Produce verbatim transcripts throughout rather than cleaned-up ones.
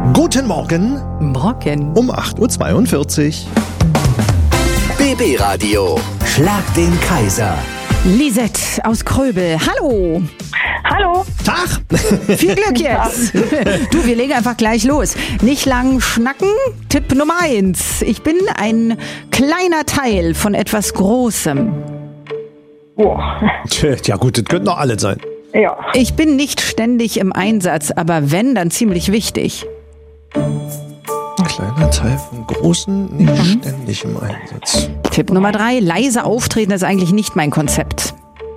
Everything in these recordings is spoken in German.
Guten Morgen. Morgen. Um acht Uhr zweiundvierzig. B B-Radio. Schlag den Kaiser. Lisette aus Kröbel. Hallo. Hallo. Tag. Viel Glück jetzt. Du, wir legen einfach gleich los. Nicht lang schnacken. Tipp Nummer eins. Ich bin ein kleiner Teil von etwas Großem. Boah. Ja gut, das könnten doch alle sein. Ja. Ich bin nicht ständig im Einsatz, aber wenn, dann ziemlich wichtig. Kleiner Teil von Großen, nicht Mhm. ständig im Einsatz. Tipp Nummer drei. Leise auftreten ist eigentlich nicht mein Konzept.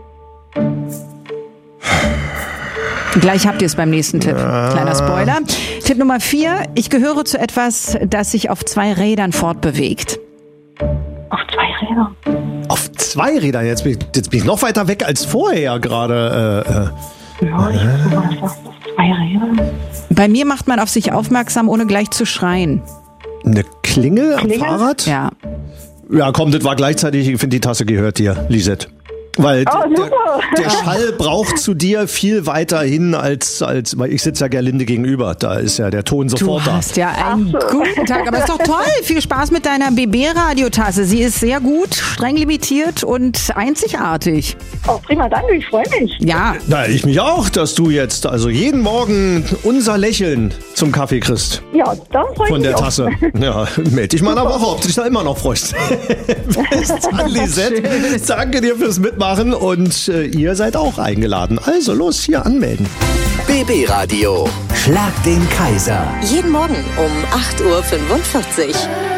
Gleich habt ihr es beim nächsten Tipp. Kleiner Spoiler. Tipp Nummer vier. Ich gehöre zu etwas, das sich auf zwei Rädern fortbewegt. Auf zwei Rädern. Auf zwei Rädern, jetzt bin ich, jetzt bin ich noch weiter weg als vorher gerade. Äh, äh. Ja, ich guck mal, das auf zwei Rädern. Bei mir macht man auf sich aufmerksam, ohne gleich zu schreien. Eine Klingel am Klingel? Fahrrad? Ja. Ja, komm, das war gleichzeitig, ich finde, die Tasse gehört dir, Lisette. Weil Oh, der, super. der Schall braucht zu dir viel weiter hin als, als weil ich sitze ja Gerlinde gegenüber. Da ist ja der Ton Du sofort da. hast ja einen Ach so. guten Tag, aber ist doch toll. Viel Spaß mit deiner B B-Radiotasse. Sie ist sehr gut, streng limitiert und einzigartig. Oh, prima, danke, ich freue mich. Ja, Na, ich mich auch, dass du jetzt also jeden Morgen unser Lächeln zum Kaffee kriegst Ja, dann freue ich von mich der auch. Tasse. Ja, melde dich mal in einer Woche, ob du dich da immer noch freust. Bis dann, Lisette. Danke dir fürs Mitmachen und äh, ihr seid auch eingeladen. Also los, hier anmelden. B B-Radio. Schlag den Kaiser. Jeden Morgen um acht Uhr fünfundvierzig.